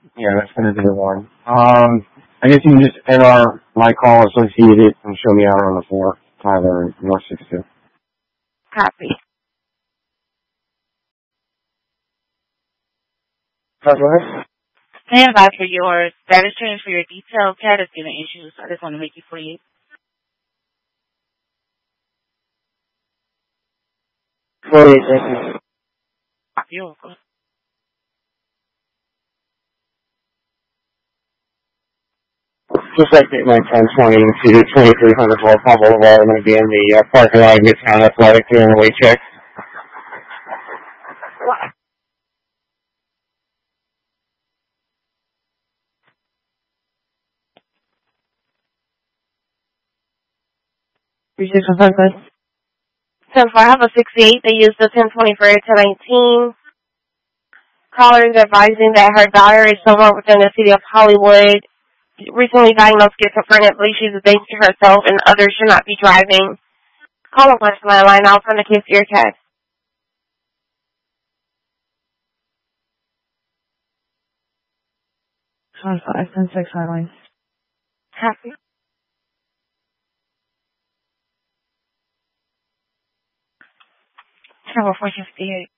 Yeah, that's gonna be the one. I guess you can just enter my call associated and show me out on the floor, Tyler, North 62. Copy. Go ahead. Stand by for your status change for your details. CAT is giving issues. I just want to make you free. You're welcome. Just like my 1020 to 2300 Wall Palm Boulevard. I'm going to be in the parking lot of Midtown Athletic doing a weight check. So if I have a 68, they use the 1020 for 1019. Caller is advising that her daughter is somewhere within the city of Hollywood. Recently diagnosed schizophrenic, believes she's a danger to herself and others should not be driving. Call a punch line. I'll send the case to your CAT. 510-6 highline. Happy. Travel 458.